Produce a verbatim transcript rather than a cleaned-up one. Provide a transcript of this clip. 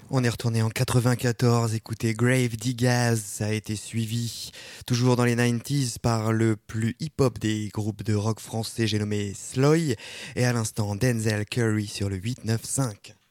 On est retourné en quatre-vingt-quatorze, écoutez Grave Digaz, ça a été suivi toujours dans les quatre-vingt-dix par le plus hip-hop des groupes de rock français, j'ai nommé Sloy, et à l'instant Denzel Curry sur le huit neuf cinq.